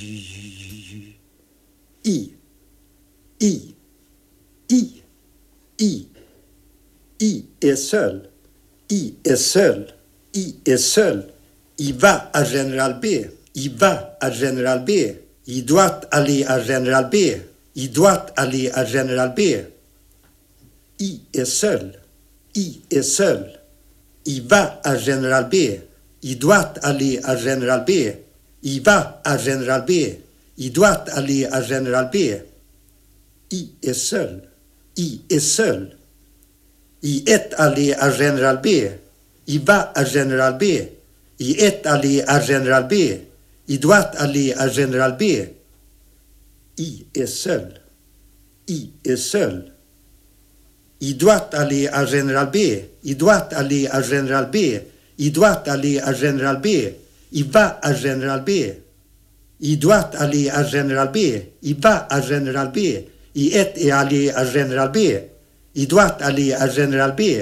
I, I, I, I. I est seul. I est seul. I est seul. Il va à Général B. Il va à Général B. Il doit aller à Général B. Il doit aller à Général B. I est seul. I est seul. Il va à Général B. Il doit aller à Général B. Il va à Général B. Il doit aller à Général B. I est seul. I est seul. Il est allé à Général B. Il va à Général B. Il est allé à Général B. Il doit aller à Général B. I est seul. I est seul. Il doit aller à Général B. Il doit aller à Général B. Il doit aller à Général B. Il va à Général B. Il doit aller à Général B. Il va à Général B. Il est allé à Général B. Il doit aller à Général B.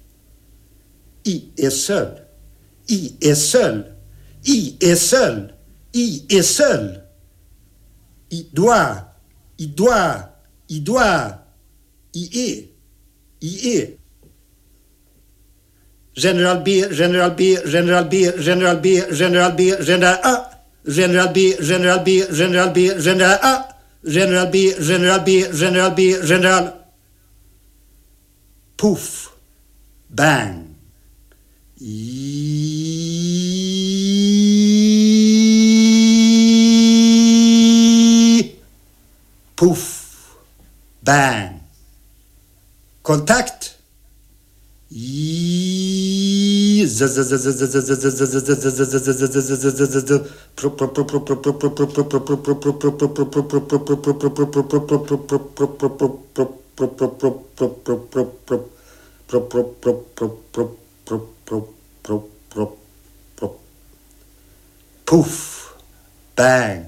I est seul. I est seul. I est seul. I est seul. Il doit. Il doit. Il doit. Il est. Il est. Général B, Général B, Général B, Général B, Général B, Général A. Général B, Général B, Général B, Général A. Général B, Général B, Général B, Général. Pouf. Bang. Pouf. Bang. Contact. Pouf. Bang.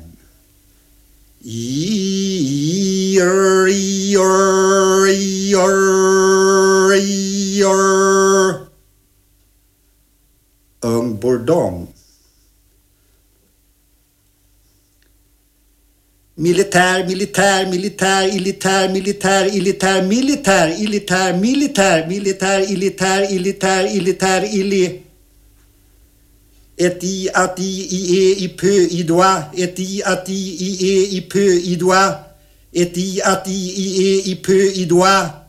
Un bourdon. Militaire, militaire, militaire, militaire, militaire, militaire, militaire, militaire, militaire, militaire, militaire, militaire, militaire, il est. Et I, at I, peut, il doit. Et I, at I, peut, il doit. Et I, at I, peut, il doit.